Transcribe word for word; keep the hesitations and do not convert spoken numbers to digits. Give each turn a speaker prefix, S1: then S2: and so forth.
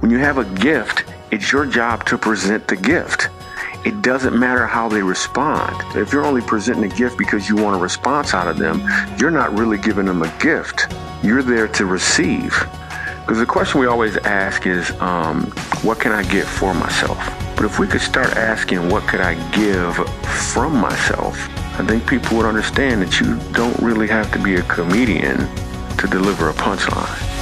S1: When you have a gift, it's your job to present the gift. It doesn't matter how they respond. If you're only presenting a gift because you want a response out of them, you're not really giving them a gift. You're there to receive. Because the question we always ask is, um, what can I get for myself? But if we could start asking, what could I give from myself? I think people would understand that you don't really have to be a comedian to deliver a punchline.